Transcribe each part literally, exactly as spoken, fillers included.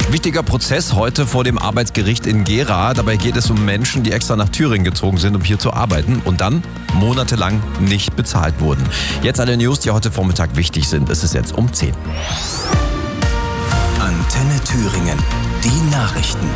Wichtiger Prozess heute vor dem Arbeitsgericht in Gera. Dabei geht es um Menschen, die extra nach Thüringen gezogen sind, um hier zu arbeiten und dann monatelang nicht bezahlt wurden. Jetzt alle News, die heute Vormittag wichtig sind. Es ist jetzt um zehn. Antenne Thüringen. Die Nachrichten.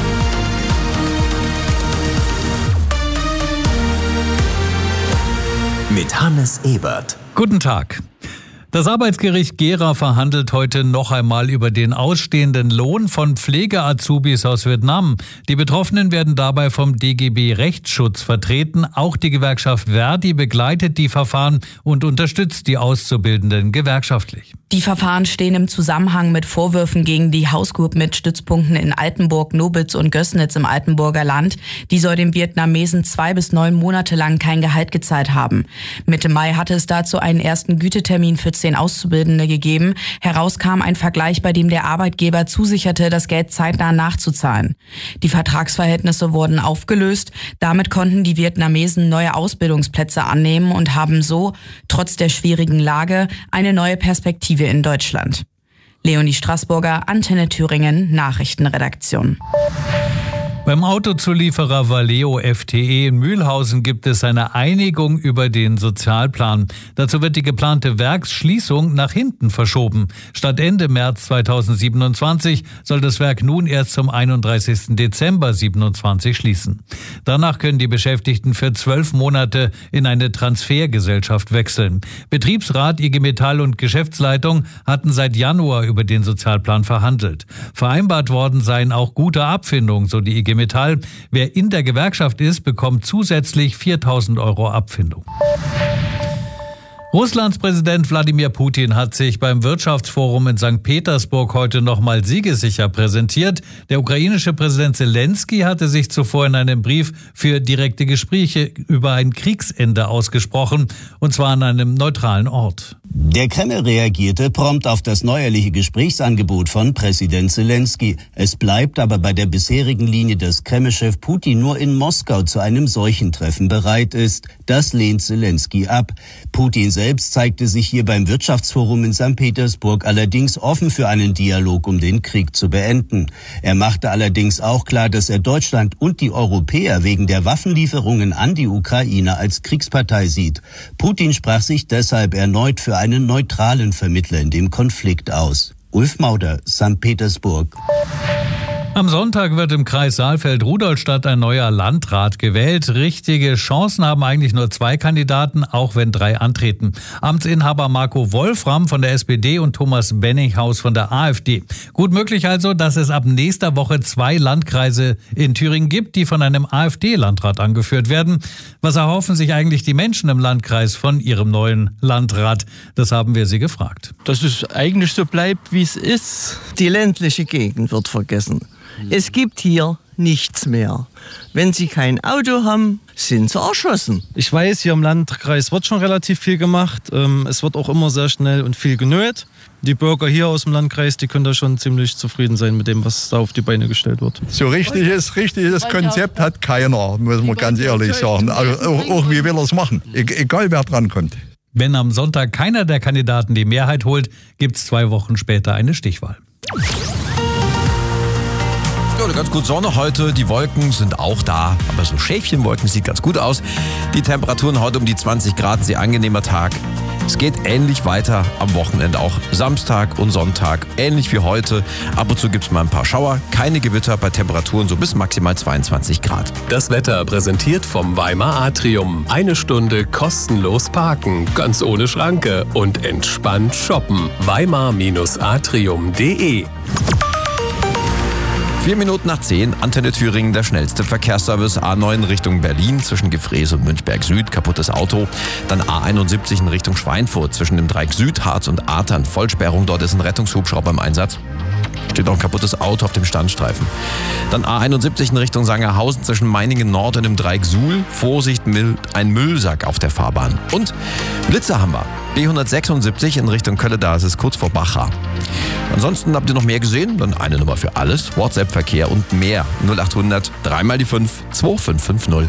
Mit Hannes Ebert. Guten Tag. Das Arbeitsgericht Gera verhandelt heute noch einmal über den ausstehenden Lohn von Pflege-Azubis aus Vietnam. Die Betroffenen werden dabei vom D G B Rechtsschutz vertreten. Auch die Gewerkschaft Verdi begleitet die Verfahren und unterstützt die Auszubildenden gewerkschaftlich. Die Verfahren stehen im Zusammenhang mit Vorwürfen gegen die Hausgroup mit Stützpunkten in Altenburg, Nobitz und Gößnitz im Altenburger Land. Die soll dem Vietnamesen zwei bis neun Monate lang kein Gehalt gezahlt haben. Mitte Mai hatte es dazu einen ersten Gütetermin für zehn Auszubildende gegeben. Heraus kam ein Vergleich, bei dem der Arbeitgeber zusicherte, das Geld zeitnah nachzuzahlen. Die Vertragsverhältnisse wurden aufgelöst. Damit konnten die Vietnamesen neue Ausbildungsplätze annehmen und haben so, trotz der schwierigen Lage, eine neue Perspektive in Deutschland. Leonie Straßburger, Antenne Thüringen, Nachrichtenredaktion. Beim Autozulieferer Valeo F T E in Mühlhausen gibt es eine Einigung über den Sozialplan. Dazu wird die geplante Werksschließung nach hinten verschoben. Statt Ende März zweitausendsiebenundzwanzig soll das Werk nun erst zum einunddreißigsten Dezember siebenundzwanzig schließen. Danach können die Beschäftigten für zwölf Monate in eine Transfergesellschaft wechseln. Betriebsrat, I G Metall und Geschäftsleitung hatten seit Januar über den Sozialplan verhandelt. Vereinbart worden seien auch gute Abfindungen, so die I G Metall. Wer in der Gewerkschaft ist, bekommt zusätzlich viertausend Euro Abfindung. Russlands Präsident Wladimir Putin hat sich beim Wirtschaftsforum in Sankt Petersburg heute nochmal siegessicher präsentiert. Der ukrainische Präsident Zelensky hatte sich zuvor in einem Brief für direkte Gespräche über ein Kriegsende ausgesprochen, und zwar an einem neutralen Ort. Der Kreml reagierte prompt auf das neuerliche Gesprächsangebot von Präsident Zelensky. Es bleibt aber bei der bisherigen Linie, dass Kreml-Chef Putin nur in Moskau zu einem solchen Treffen bereit ist. Das lehnt Zelensky ab. Putin selbst zeigte sich hier beim Wirtschaftsforum in Sankt Petersburg allerdings offen für einen Dialog, um den Krieg zu beenden. Er machte allerdings auch klar, dass er Deutschland und die Europäer wegen der Waffenlieferungen an die Ukraine als Kriegspartei sieht. Putin sprach sich deshalb erneut für einen neutralen Vermittler in dem Konflikt aus. Ulf Mauder, Sankt Petersburg. Am Sonntag wird im Kreis Saalfeld-Rudolstadt ein neuer Landrat gewählt. Richtige Chancen haben eigentlich nur zwei Kandidaten, auch wenn drei antreten. Amtsinhaber Marco Wolfram von der S P D und Thomas Benninghaus von der A f D. Gut möglich also, dass es ab nächster Woche zwei Landkreise in Thüringen gibt, die von einem A f D-Landrat angeführt werden. Was erhoffen sich eigentlich die Menschen im Landkreis von ihrem neuen Landrat? Das haben wir sie gefragt. Dass es eigentlich so bleibt, wie es ist. Die ländliche Gegend wird vergessen. Es gibt hier nichts mehr. Wenn Sie kein Auto haben, sind Sie erschossen. Ich weiß, hier im Landkreis wird schon relativ viel gemacht. Es wird auch immer sehr schnell und viel genötigt. Die Bürger hier aus dem Landkreis, die können da schon ziemlich zufrieden sein mit dem, was da auf die Beine gestellt wird. So richtiges, richtiges Konzept hat keiner, muss man ganz ehrlich sagen. Also auch, auch wie will er es machen, egal wer dran kommt. Wenn am Sonntag keiner der Kandidaten die Mehrheit holt, gibt es zwei Wochen später eine Stichwahl. Ja, ganz gut Sonne heute, die Wolken sind auch da, aber so Schäfchenwolken, sieht ganz gut aus. Die Temperaturen heute um die zwanzig Grad, sehr angenehmer Tag. Es geht ähnlich weiter am Wochenende, auch Samstag und Sonntag, ähnlich wie heute. Ab und zu gibt es mal ein paar Schauer, keine Gewitter, bei Temperaturen so bis maximal zweiundzwanzig Grad. Das Wetter präsentiert vom Weimar Atrium. Eine Stunde kostenlos parken, ganz ohne Schranke und entspannt shoppen. Weimar Atrium punkt de. Vier Minuten nach zehn, Antenne Thüringen, der schnellste Verkehrsservice. A neun Richtung Berlin zwischen Gefrees und Münchberg Süd, kaputtes Auto. Dann A einundsiebzig in Richtung Schweinfurt zwischen dem Dreieck Süd, Harz und Artern. Vollsperrung, dort ist ein Rettungshubschrauber im Einsatz. Steht auch ein kaputtes Auto auf dem Standstreifen. Dann A einundsiebzig in Richtung Sangerhausen zwischen Meiningen Nord und dem Dreieck Suhl. Vorsicht, ein Müllsack auf der Fahrbahn. Und Blitzer haben wir. B hundertsechsundsiebzig in Richtung Kölle, da ist es kurz vor Bachra. Ansonsten habt ihr noch mehr gesehen? Dann eine Nummer für alles. WhatsApp-Verkehr und mehr. null achthundert, dreimal die fünf, zwei fünf fünf null.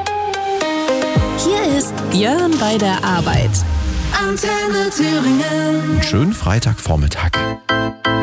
Hier ist Björn bei der Arbeit. Antenne Thüringen. Schönen Freitagvormittag.